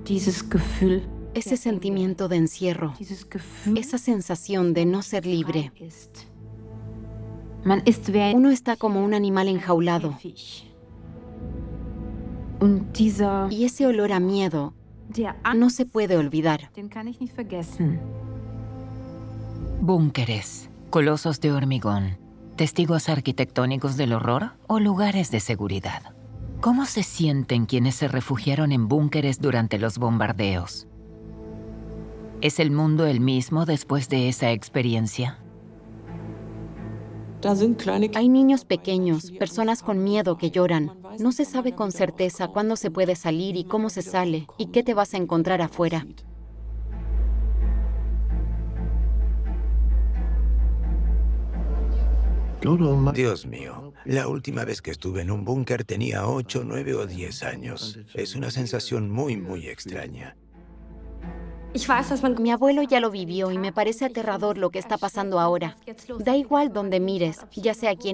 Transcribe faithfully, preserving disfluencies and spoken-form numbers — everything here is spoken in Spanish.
Ese sentimiento de encierro, esa sensación de no ser libre. Uno está como un animal enjaulado. Y ese olor a miedo no se puede olvidar. Búnkeres, colosos de hormigón, testigos arquitectónicos del horror o lugares de seguridad. ¿Cómo se sienten quienes se refugiaron en búnkeres durante los bombardeos? ¿Es el mundo el mismo después de esa experiencia? Hay niños pequeños, personas con miedo que lloran. No se sabe con certeza cuándo se puede salir y cómo se sale, y qué te vas a encontrar afuera. Dios mío, la última vez que estuve en un búnker tenía ocho, nueve o diez años. Es una sensación muy, muy extraña. Mi abuelo ya lo vivió y me parece aterrador lo que está pasando ahora. Da igual donde mires, ya sea aquí en